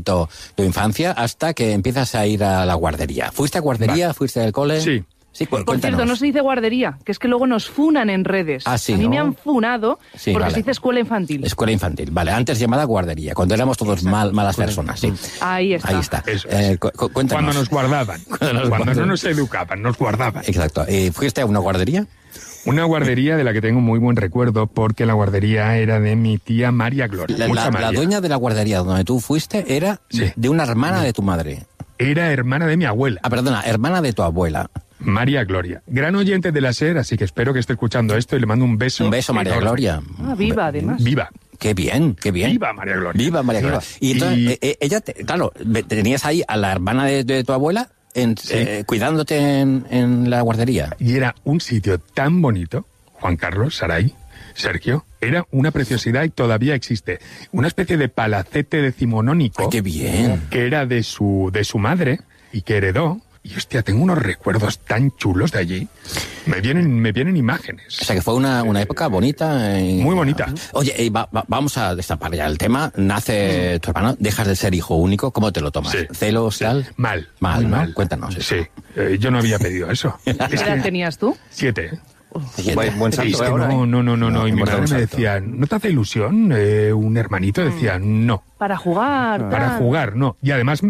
tu infancia hasta que empiezas a ir a la guardería. ¿Fuiste a guardería? Vale. ¿Fuiste al cole? Sí. Sí, Por cierto, no se dice guardería, que es que luego nos funan en redes. Ah, sí, a mí ¿no? me han funado Sí, porque vale. se dice escuela infantil. Escuela infantil, vale. Antes llamada guardería, cuando éramos todos malas personas, sí. Ahí está. Ahí está. Eso es. Cuéntanos. Cuando nos guardaban. Cuando no nos educaban, nos guardaban. Exacto. ¿Fuiste a una guardería? Una guardería de la que tengo muy buen recuerdo, porque la guardería era de mi tía María Gloria. La dueña de la guardería donde tú fuiste era Sí. de una hermana de tu madre. Era hermana de mi abuela, Ah, perdona, hermana de tu abuela. María Gloria. Gran oyente de la SER, así que espero que esté escuchando esto y le mando un beso. Un beso, María enorme. Gloria. Ah, viva, además. Viva. Qué bien, qué bien. Viva María Gloria. Viva María Gloria. Y entonces, ella, claro, tenías ahí a la hermana de tu abuela cuidándote en la guardería. Y era un sitio tan bonito, Juan Carlos, Saray, Sergio, era una preciosidad y todavía existe. Una especie de palacete decimonónico. Ay, qué bien. Que era de su madre y que heredó. Y hostia, tengo unos recuerdos tan chulos de allí. Me vienen imágenes. O sea, que fue una época bonita. Muy bonita. Oye, vamos a destapar ya el tema. Nace tu hermano, dejas de ser hijo único. ¿Cómo te lo tomas? Sí. ¿Celos, tal? Mal. Mal, muy ¿no? Cuéntanos eso. Sí. Yo no había pedido eso. ¿Qué edad tenías tú? 7. Buen salto Es que ahora, no. Y mi buen madre me salto. decía, ¿no te hace ilusión? Un hermanito decía, no. Para jugar. Para tal. jugar, no. Y además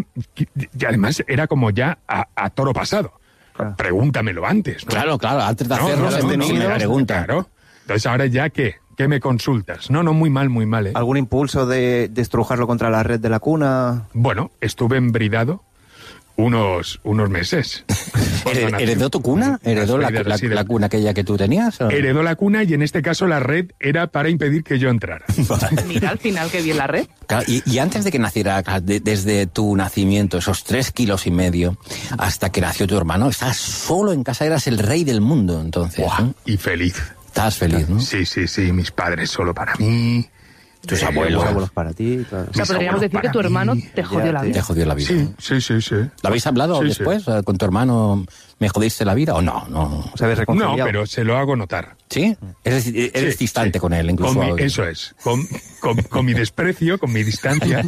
era como ya a toro pasado. Claro. Pregúntamelo antes, ¿no? Claro, antes de hacerlo No, se no, me no, pregunta. Claro. Entonces ahora ya, ¿qué me consultas? No, muy mal, ¿eh? ¿Algún impulso de estrujarlo contra la red de la cuna? Bueno, estuve embridado unos meses. ¿Heredó tu cuna? ¿Heredó la cuna aquella que tú tenías? ¿O? Heredó la cuna y en este caso la red era para impedir que yo entrara. Mira, al final, qué bien la red. Claro, y antes de que naciera, desde tu nacimiento, esos 3,5 kilos, hasta que nació tu hermano, estabas solo en casa, eras el rey del mundo, entonces. Buah, ¿no? y feliz. Estabas feliz, ¿no? Sí, mis padres solo para mí. Tus Los abuelos. abuelos para ti, claro. O sea, Mis podríamos abuelos decir que para tu hermano mí. te jodió la vida. Te jodió la vida. Sí. ¿Lo habéis hablado Sí, después? ¿Con tu hermano me jodiste la vida o no? No. ¿Os habéis No, reconciliado? pero se lo hago notar. ¿Sí? Eres distante con él, incluso. Eso es. Con mi desprecio, con mi distancia,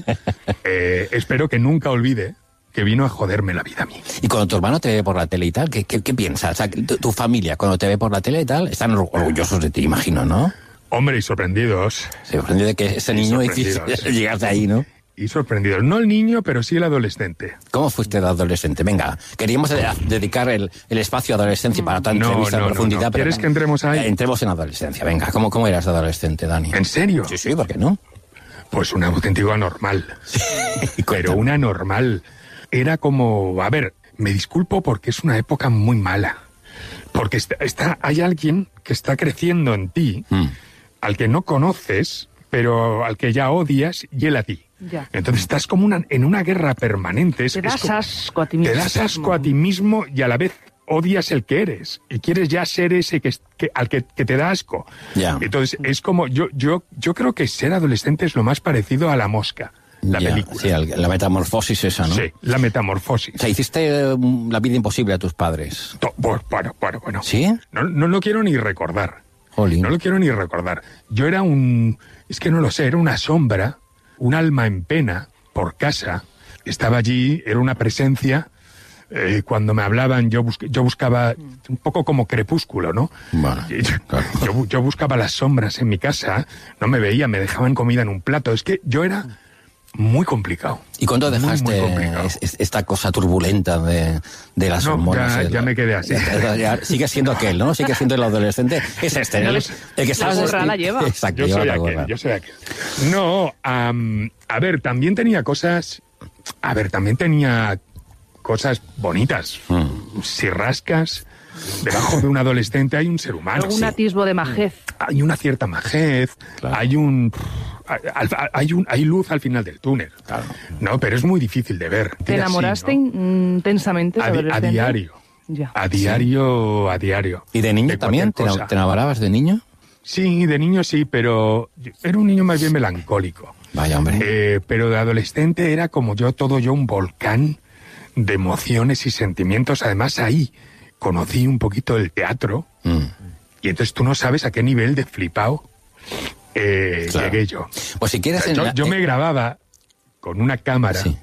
espero que nunca olvide que vino a joderme la vida a mí. Y cuando tu hermano te ve por la tele y tal, ¿qué piensas? O sea, tu familia, cuando te ve por la tele y tal, están orgullosos de ti, imagino, ¿no? Hombre, y sorprendidos. Se sorprende de que ese niño sorprendidos, sí. llegaste ahí, ¿no? Y sorprendidos. No el niño, pero sí el adolescente. ¿Cómo fuiste de adolescente? Venga, queríamos dedicar el espacio a adolescencia para tanta entrevista en profundidad. No. ¿Quieres que entremos ahí? Entremos en adolescencia, venga. ¿Cómo eras de adolescente, Dani? ¿En serio? Sí, ¿por qué no? Pues una auténtica normal. Pero Cuéntame. una normal. Era como... A ver, me disculpo porque es una época muy mala. Porque hay alguien que está creciendo en ti, al que no conoces, pero al que ya odias, y él a ti. Ya. Entonces estás como en una guerra permanente. Te das asco a ti mismo. Te das asco a ti mismo y a la vez odias el que eres. Y quieres ya ser ese al que te da asco. Ya. Entonces es como... Yo creo que ser adolescente es lo más parecido a La Mosca, la Ya, película. Sí, la metamorfosis esa, ¿no? Sí, la metamorfosis. O sea, hiciste la vida imposible a tus padres. Bueno. ¿Sí? No lo quiero ni recordar. Jolín. No lo quiero ni recordar. Yo era es que no lo sé, era una sombra, un alma en pena por casa. Estaba allí, era una presencia. Cuando me hablaban, yo buscaba un poco como Crepúsculo, ¿no? Bueno, claro. Yo buscaba las sombras en mi casa, no me veía, me dejaban comida en un plato. Es que yo era muy complicado. ¿Y cuándo Muy dejaste complicado. esta cosa turbulenta de las hormonas? Ya me quedé así. Sigue siendo aquel, ¿no? Sigue siendo el adolescente. Es este, ¿no? El que La gorra la lleva. Exacto, Yo lleva soy la gorra. aquel, yo soy aquel. No, a ver, también tenía cosas... A ver, también tenía cosas bonitas. Si rascas, debajo de un adolescente hay un ser humano. Algún Sí. atisbo de majez. Hay una cierta majez, Claro. hay luz al final del túnel. Claro. No, pero es muy difícil de ver. ¿Te enamoraste Sí, ¿no? intensamente de A adolescente? diario. Ya. A diario. ¿Y de niño también? cualquier ¿Te cosa. enamorabas de niño? Sí, de niño sí, pero era un niño más bien melancólico. Vaya, hombre. Pero de adolescente era como todo yo un volcán de emociones y sentimientos. Además ahí conocí un poquito el teatro y entonces tú no sabes a qué nivel de flipado Claro. llegué yo. Pues si quieres... Yo me grababa con una cámara Sí.